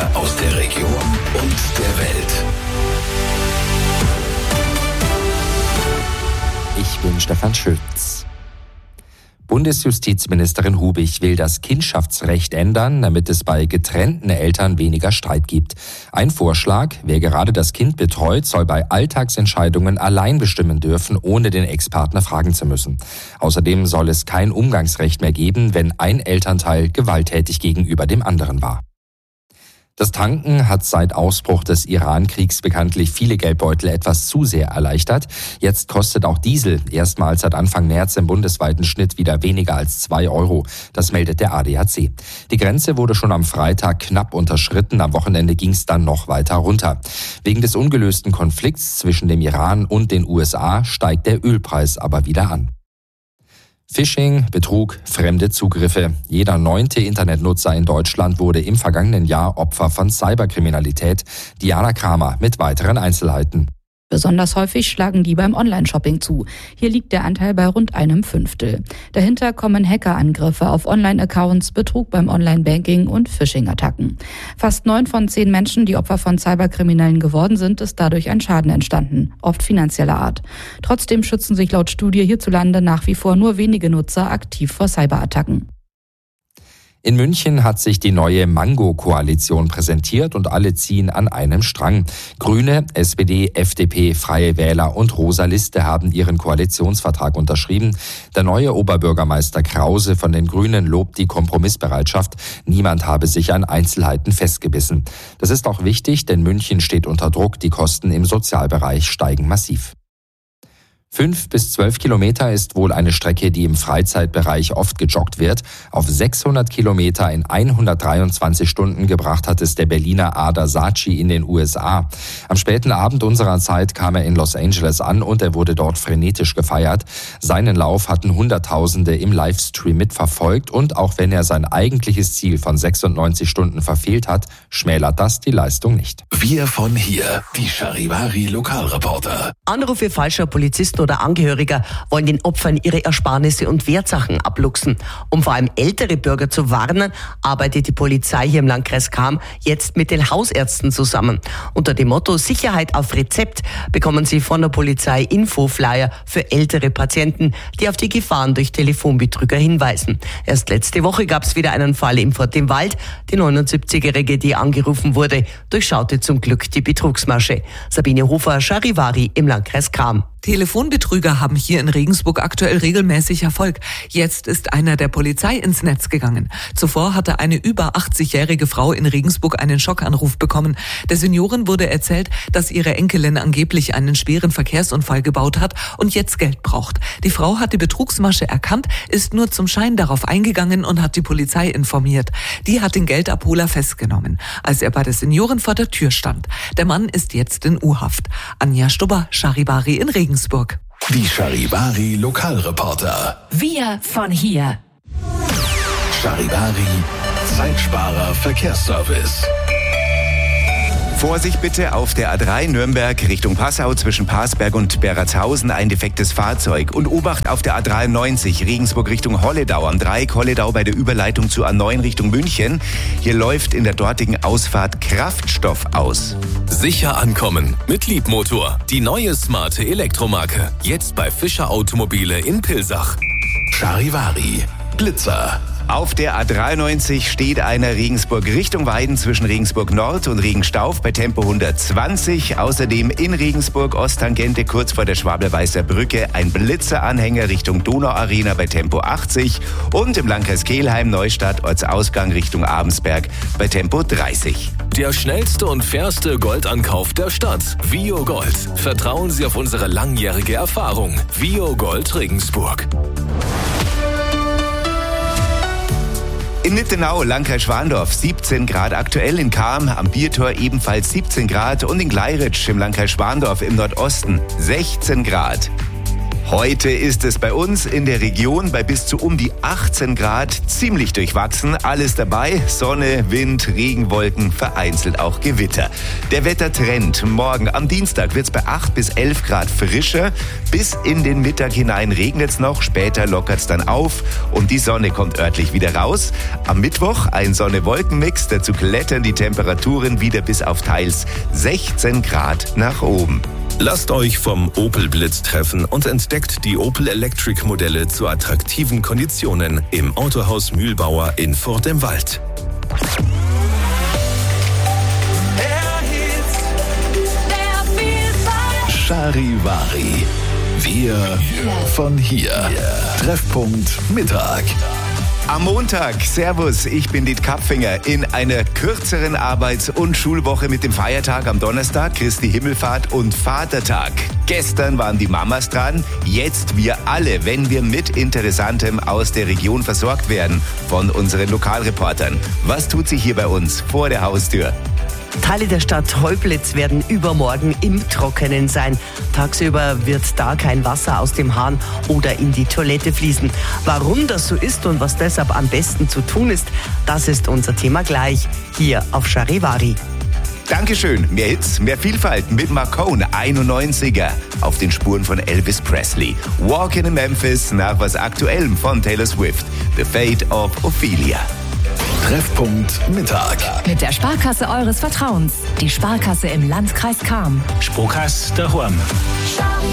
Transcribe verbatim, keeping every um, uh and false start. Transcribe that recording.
aus der Region und der Welt. Ich bin Stefan Schütz. Bundesjustizministerin Hubig will das Kindschaftsrecht ändern, damit es bei getrennten Eltern weniger Streit gibt. Ein Vorschlag: Wer gerade das Kind betreut, soll bei Alltagsentscheidungen allein bestimmen dürfen, ohne den Ex-Partner fragen zu müssen. Außerdem soll es kein Umgangsrecht mehr geben, wenn ein Elternteil gewalttätig gegenüber dem anderen war. Das Tanken hat seit Ausbruch des Iran-Kriegs bekanntlich viele Geldbeutel etwas zu sehr erleichtert. Jetzt kostet auch Diesel erstmals seit Anfang März im bundesweiten Schnitt wieder weniger als zwei Euro. Das meldet der A D A C. Die Grenze wurde schon am Freitag knapp unterschritten. Am Wochenende ging es dann noch weiter runter. Wegen des ungelösten Konflikts zwischen dem Iran und den U S A steigt der Ölpreis aber wieder an. Phishing, Betrug, fremde Zugriffe. Jeder neunte Internetnutzer in Deutschland wurde im vergangenen Jahr Opfer von Cyberkriminalität. Diana Kramer mit weiteren Einzelheiten. Besonders häufig schlagen die beim Online-Shopping zu. Hier liegt der Anteil bei rund einem Fünftel. Dahinter kommen Hackerangriffe auf Online-Accounts, Betrug beim Online-Banking und Phishing-Attacken. Fast neun von zehn Menschen, die Opfer von Cyberkriminellen geworden sind, ist dadurch ein Schaden entstanden, oft finanzieller Art. Trotzdem schützen sich laut Studie hierzulande nach wie vor nur wenige Nutzer aktiv vor Cyberattacken. In München hat sich die neue Mango-Koalition präsentiert und alle ziehen an einem Strang. Grüne, S P D, F D P, Freie Wähler und Rosa Liste haben ihren Koalitionsvertrag unterschrieben. Der neue Oberbürgermeister Krause von den Grünen lobt die Kompromissbereitschaft. Niemand habe sich an Einzelheiten festgebissen. Das ist auch wichtig, denn München steht unter Druck. Die Kosten im Sozialbereich steigen massiv. Fünf bis zwölf Kilometer ist wohl eine Strecke, die im Freizeitbereich oft gejoggt wird. Auf sechshundert Kilometer in hundertdreiundzwanzig Stunden gebracht hat es der Berliner Ader Saatchi in den U S A. Am späten Abend unserer Zeit kam er in Los Angeles an und er wurde dort frenetisch gefeiert. Seinen Lauf hatten Hunderttausende im Livestream mitverfolgt und auch wenn er sein eigentliches Ziel von sechsundneunzig Stunden verfehlt hat, schmälert das die Leistung nicht. Wir von hier, die Charivari Lokalreporter. Anrufe falscher Polizisten oder Angehöriger wollen den Opfern ihre Ersparnisse und Wertsachen abluchsen. Um vor allem ältere Bürger zu warnen, arbeitet die Polizei hier im Landkreis Cham jetzt mit den Hausärzten zusammen. Unter dem Motto Sicherheit auf Rezept bekommen sie von der Polizei Infoflyer für ältere Patienten, die auf die Gefahren durch Telefonbetrüger hinweisen. Erst letzte Woche gab es wieder einen Fall im Fort im Wald. Die neunundsiebzigjährige, die angerufen wurde, durchschaute zum Glück die Betrugsmasche. Sabine Hofer, Charivari im Landkreis Cham. Telefonbetrüger haben hier in Regensburg aktuell regelmäßig Erfolg. Jetzt ist einer der Polizei ins Netz gegangen. Zuvor hatte eine über achtzigjährige Frau in Regensburg einen Schockanruf bekommen. Der Seniorin wurde erzählt, dass ihre Enkelin angeblich einen schweren Verkehrsunfall gebaut hat und jetzt Geld braucht. Die Frau hat die Betrugsmasche erkannt, ist nur zum Schein darauf eingegangen und hat die Polizei informiert. Die hat den Geldabholer festgenommen, als er bei der Seniorin vor der Tür stand. Der Mann ist jetzt in U-Haft. Anja Stubber, Charivari in Regensburg. Die Charivari Lokalreporter. Wir von hier. Charivari Zeitsparer Verkehrsservice. Vorsicht bitte auf der A drei Nürnberg Richtung Passau zwischen Parsberg und Beratshausen ein defektes Fahrzeug. Und Obacht auf der A dreiundneunzig Regensburg Richtung Holledau am Dreieck Holledau bei der Überleitung zur A neun Richtung München. Hier läuft in der dortigen Ausfahrt Kraftstoff aus. Sicher ankommen mit Liebmotor. Die neue smarte Elektromarke. Jetzt bei Fischer Automobile in Pilsach. Charivari Blitzer. Auf der A dreiundneunzig steht einer Regensburg Richtung Weiden zwischen Regensburg Nord und Regenstauf bei Tempo hundertzwanzig. Außerdem in Regensburg Osttangente kurz vor der Schwabelweißer Brücke ein Blitzeranhänger Richtung Donauarena bei Tempo achtzig und im Landkreis Kelheim Neustadt Ortsausgang Richtung Abensberg bei Tempo dreißig. Der schnellste und fairste Goldankauf der Stadt. Vio Gold. Vertrauen Sie auf unsere langjährige Erfahrung. Vio Gold Regensburg. In Nittenau, Landkreis Schwandorf, siebzehn Grad aktuell, in Cham am Biertor ebenfalls siebzehn Grad und in Gleiritsch im Landkreis Schwandorf im Nordosten sechzehn Grad. Heute ist es bei uns in der Region bei bis zu um die achtzehn Grad ziemlich durchwachsen. Alles dabei, Sonne, Wind, Regenwolken, vereinzelt auch Gewitter. Der Wettertrend: Morgen am Dienstag wird es bei acht bis elf Grad frischer. Bis in den Mittag hinein regnet es noch, später lockert es dann auf und die Sonne kommt örtlich wieder raus. Am Mittwoch ein Sonne-Wolken-Mix, dazu klettern die Temperaturen wieder bis auf teils sechzehn Grad nach oben. Lasst euch vom Opel Blitz treffen und entdeckt die Opel Electric Modelle zu attraktiven Konditionen im Autohaus Mühlbauer in Furt im Wald. Charivari. Wir von hier. Treffpunkt Mittag. Am Montag, servus, ich bin Diet Kapfinger, in einer kürzeren Arbeits- und Schulwoche mit dem Feiertag am Donnerstag, Christi Himmelfahrt und Vatertag. Gestern waren die Mamas dran, jetzt wir alle, wenn wir mit Interessantem aus der Region versorgt werden von unseren Lokalreportern. Was tut sich hier bei uns vor der Haustür? Teile der Stadt Heublitz werden übermorgen im Trockenen sein. Tagsüber wird da kein Wasser aus dem Hahn oder in die Toilette fließen. Warum das so ist und was deshalb am besten zu tun ist, das ist unser Thema gleich hier auf Charivari. Dankeschön. Mehr Hits, mehr Vielfalt mit Marcone, einundneunziger, auf den Spuren von Elvis Presley. Walkin' in Memphis nach was Aktuellem von Taylor Swift. The Fate of Ophelia. Treffpunkt Mittag. Mit der Sparkasse eures Vertrauens. Die Sparkasse im Landkreis Cham. Sparkasse daheim.